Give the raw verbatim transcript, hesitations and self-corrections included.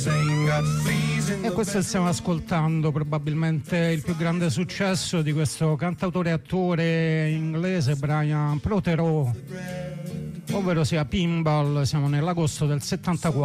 E questo stiamo ascoltando, probabilmente il più grande successo di questo cantautore e attore inglese Brian Protheroe, ovvero sia Pinball. Siamo nell'agosto del settantaquattro.